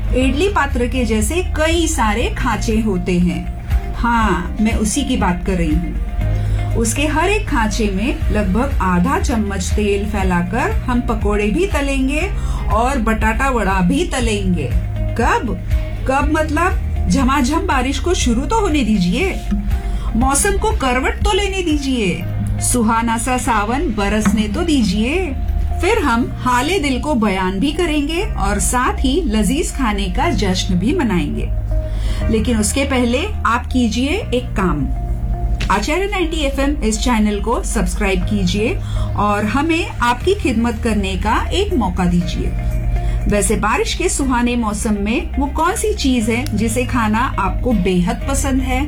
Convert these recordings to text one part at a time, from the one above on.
इडली पात्र के जैसे कई सारे खांचे होते हैं। हाँ, मैं उसी की बात कर रही हूँ। उसके हर एक खांचे में लगभग आधा चम्मच तेल फैलाकर हम पकोड़े भी तलेंगे और बटाटा वड़ा भी तलेंगे। कब मतलब झमाझम बारिश को शुरू तो होने दीजिए, मौसम को करवट तो लेने दीजिए, सुहाना सा सावन बरसने तो दीजिए। फिर हम हाले दिल को बयान भी करेंगे और साथ ही लजीज खाने का जश्न भी मनाएंगे। लेकिन उसके पहले आप कीजिए एक काम, आचार्य 90 FM इस चैनल को सब्सक्राइब कीजिए और हमें आपकी खिदमत करने का एक मौका दीजिए। वैसे बारिश के सुहाने मौसम में वो कौन सी चीज है जिसे खाना आपको बेहद पसंद है?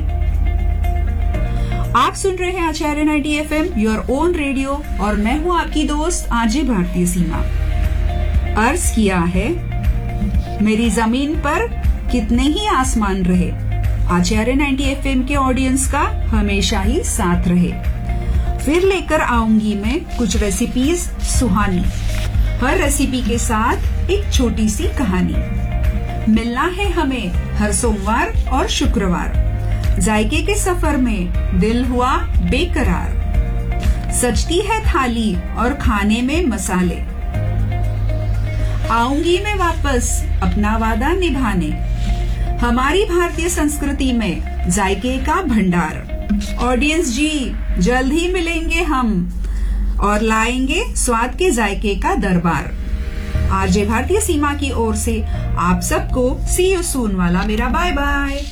आप सुन रहे हैं आचार्य 90 FM, योर ओन रेडियो, और मैं हूँ आपकी दोस्त आरजे भारतीय सीमा। अर्ज किया है, मेरी जमीन पर कितने ही आसमान रहे, आचार्य 90 FM के ऑडियंस का हमेशा ही साथ रहे। फिर लेकर आऊंगी मैं कुछ रेसिपीज सुहानी, हर रेसिपी के साथ एक छोटी सी कहानी। मिलना है हमें हर सोमवार और शुक्रवार। जायके के सफर में दिल हुआ बेकरार, सजती है थाली और खाने में मसाले। आऊंगी मैं वापस अपना वादा निभाने, हमारी भारतीय संस्कृति में जायके का भंडार। ऑडियंस जी, जल्द ही मिलेंगे हम और लाएंगे स्वाद के जायके का दरबार। आरजे भारतीय सीमा की ओर से आप सबको सी यू सून वाला मेरा बाय बाय।